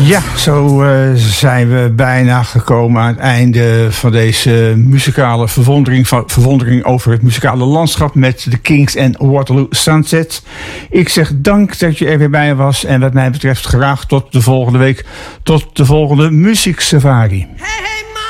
Ja, zo zijn we bijna gekomen aan het einde van deze muzikale verwondering over het muzikale landschap met de Kings en Waterloo Sunset. Ik zeg dank dat je er weer bij was en wat mij betreft graag tot de volgende week, tot de volgende Muziek Safari. Hey, hey.